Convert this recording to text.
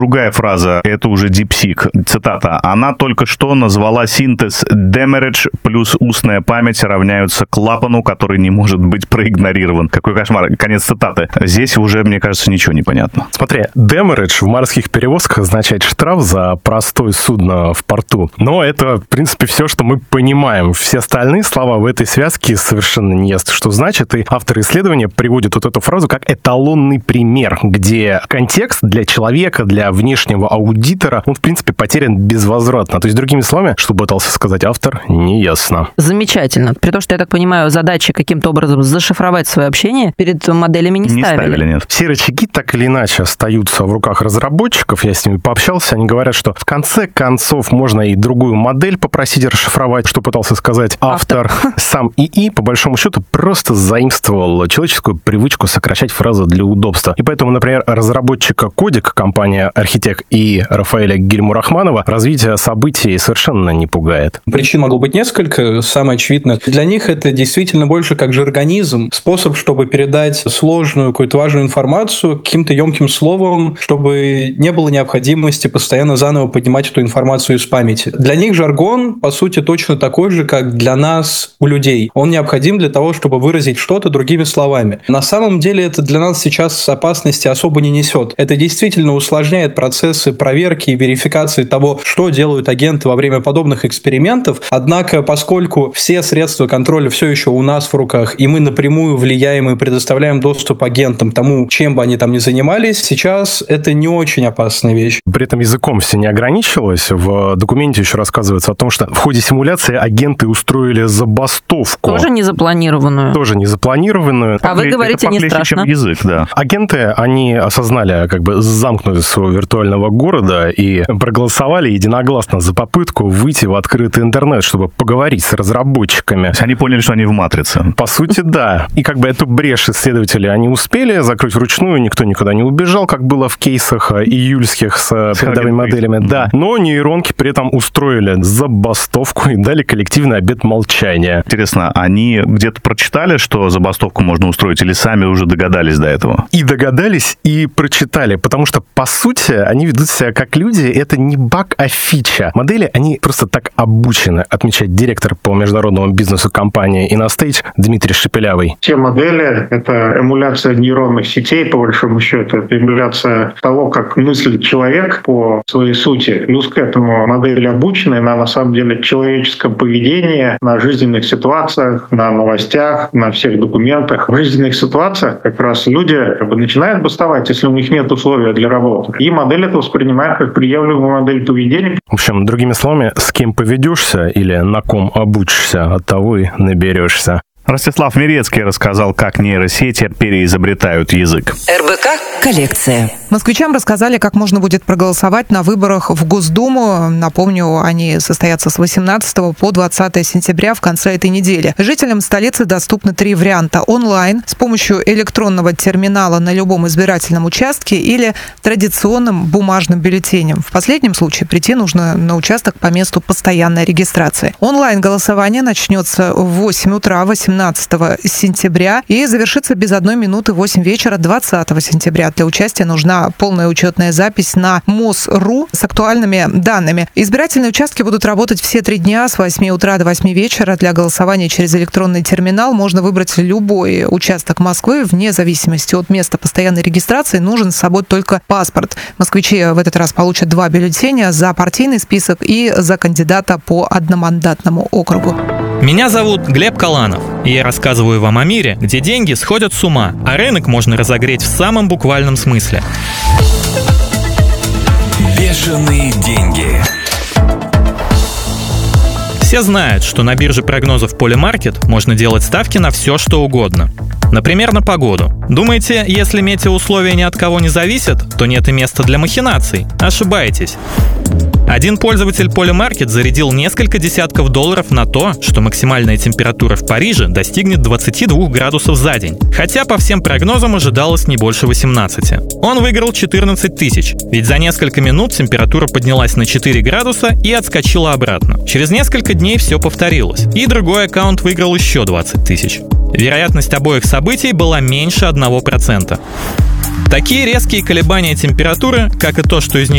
Другая фраза, это уже DeepSeek, цитата. Она только что назвала синтез Demeridge плюс устная память равняются клапану, который не может быть проигнорирован. Какой кошмар. Конец цитаты. Здесь уже, мне кажется, ничего не понятно. Смотри, Demeridge в морских перевозках означает штраф за простое судно в порту. Но это, в принципе, все, что мы понимаем. Все остальные слова в этой связке совершенно не ясно, что значит. И авторы исследования приводят вот эту фразу как эталонный пример, где контекст для человека, для внешнего аудитора, он, в принципе, потерян безвозвратно. То есть, другими словами, что пытался сказать автор, не ясно. Замечательно. При том, что, я так понимаю, задачи каким-то образом зашифровать свое общение перед моделями не ставили. Нет. Все рычаги так или иначе остаются в руках разработчиков. Я с ними пообщался, они говорят, что в конце концов можно и другую модель попросить расшифровать, что пытался сказать автор. Сам ИИ, по большому счету, просто заимствовал человеческую привычку сокращать фразы для удобства. И поэтому, например, разработчика Кодик, компания Архитект и Рафаэля Гильмурахманова, развитие событий совершенно не пугает. Причин могло быть несколько. Самое очевидное, для них это действительно больше как жаргонизм, способ, чтобы передать сложную, какую-то важную информацию каким-то емким словом, чтобы не было необходимости постоянно заново поднимать эту информацию из памяти. Для них жаргон, по сути, точно такой же, как для нас у людей. Он необходим для того, чтобы выразить что-то другими словами. На самом деле это для нас сейчас опасности особо не несет. Это действительно усложняет процессы проверки и верификации того, что делают агенты во время подобных экспериментов. Однако, поскольку все средства контроля все еще у нас в руках, и мы напрямую влияем и предоставляем доступ агентам тому, чем бы они там ни занимались, сейчас это не очень опасная вещь. При этом языком все не ограничилось. В документе еще рассказывается о том, что в ходе симуляции агенты устроили забастовку. Тоже незапланированную. А вы говорите, не страшно. Чем язык, да. Агенты, они осознали замкнутость своего виртуального города и проголосовали единогласно за попытку выйти в открытый интернет, чтобы поговорить с разработчиками. То есть они поняли, что они в матрице. По сути, да. И эту брешь исследователи они успели закрыть вручную, никто никуда не убежал, как было в кейсах июльских с ходовыми моделями. Да. Но нейронки при этом устроили забастовку и дали коллективный обет молчания. Интересно, они где-то прочитали, что забастовку можно устроить, или сами уже догадались до этого? И догадались, и прочитали, потому что, по сути, они ведут себя как люди, это не баг, а фича. Модели, они просто так обучены, отмечает директор по международному бизнесу компании InnoStage Дмитрий Шепелявый. Те модели — это эмуляция нейронных сетей, по большому счету. Это эмуляция того, как мыслит человек по своей сути. Плюс к этому модели обучены на самом деле человеческом поведении, на жизненных ситуациях, на новостях, на всех документах. В жизненных ситуациях как раз люди начинают бастовать, если у них нет условий для работы. И модель это воспринимает как приемлемую модель поведения. В общем, другими словами, с кем поведешься или на ком обучишься, от того и наберешься. Ростислав Мирецкий рассказал, как нейросети переизобретают язык. РБК «Коллекция». Москвичам рассказали, как можно будет проголосовать на выборах в Госдуму. Напомню, они состоятся с 18 по 20 сентября в конце этой недели. Жителям столицы доступны 3 варианта: онлайн, с помощью электронного терминала на любом избирательном участке, или традиционным бумажным бюллетенем. В последнем случае прийти нужно на участок по месту постоянной регистрации. Онлайн-голосование начнется в 8 утра 18 сентября и завершится без 1 минуты в 8 вечера 20 сентября. Для участия нужна полная учетная запись на МОС.ру с актуальными данными. Избирательные участки будут работать все 3 дня с 8 утра до 8 вечера. Для голосования через электронный терминал можно выбрать любой участок Москвы. Вне зависимости от места постоянной регистрации нужен с собой только паспорт. Москвичи в этот раз получат 2 бюллетеня: за партийный список и за кандидата по одномандатному округу. Меня зовут Глеб Каланов, и я рассказываю вам о мире, где деньги сходят с ума, а рынок можно разогреть в самом буквальном смысле. Бешеные деньги. Все знают, что на бирже прогнозов Polymarket можно делать ставки на все, что угодно. Например, на погоду. Думаете, если метеоусловия ни от кого не зависят, то нет и места для махинаций? Ошибаетесь. Один пользователь Polymarket зарядил несколько десятков долларов на то, что максимальная температура в Париже достигнет 22 градусов за день, хотя по всем прогнозам ожидалось не больше 18. Он выиграл 14 тысяч, ведь за несколько минут температура поднялась на 4 градуса и отскочила обратно. Через несколько дней все повторилось, и другой аккаунт выиграл еще 20 тысяч. Вероятность обоих событий была меньше 1%. Такие резкие колебания температуры, как и то, что из них